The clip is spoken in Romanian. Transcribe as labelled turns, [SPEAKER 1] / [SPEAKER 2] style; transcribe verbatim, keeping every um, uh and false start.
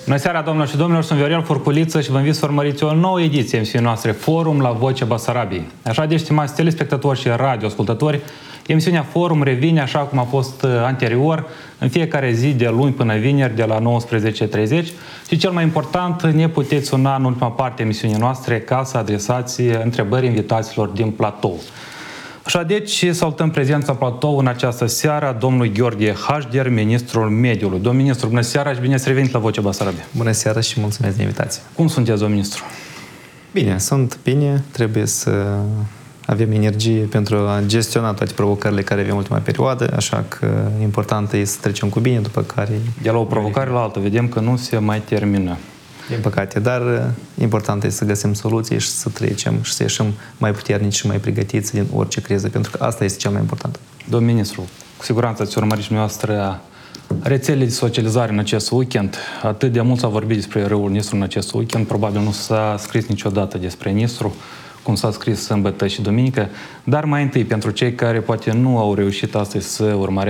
[SPEAKER 1] Bună seara, domnilor și domnilor, sunt Viorel Furculiță și vă invit să urmăriți o nouă ediție a emisiunii noastre Forum la Vocea Basarabiei. Așa de, stimați telespectatori și radioascultători, emisiunea Forum revine așa cum a fost anterior, în fiecare zi de luni până vineri, de la nouăsprezece și treizeci. Și cel mai important, ne puteți suna în ultima parte a emisiunii noastre ca să adresați întrebări invitaților din platou. Așa deci, salutăm prezența platou în această seară domnul Gheorghe Hașder, ministrul mediului. Domnul ministru, bună seara și bine ați revenit la Vocea Basarabiei.
[SPEAKER 2] Bună seara și mulțumesc de invitație.
[SPEAKER 1] Cum sunteți, domnul ministru?
[SPEAKER 2] Bine, sunt bine, trebuie să avem energie pentru a gestiona toate provocările care avem în ultima perioadă, așa că important e să trecem cu bine, după care...
[SPEAKER 1] De la o provocare la altă, vedem că nu se mai termină.
[SPEAKER 2] Din păcate, dar important e să găsim soluții și să trecem și să ieșim mai puternici și mai pregătiți din orice criză, pentru că asta este cel mai important.
[SPEAKER 1] Domnul ministru, cu siguranță ați urmărit și noastră rețelele de socializare în acest weekend. Atât de mult s-a vorbit despre râul Nistru în acest weekend, probabil nu s-a scris niciodată despre Nistru, cum s-a scris sâmbătă și duminică, dar mai întâi, pentru cei care poate nu au reușit astăzi să urmărească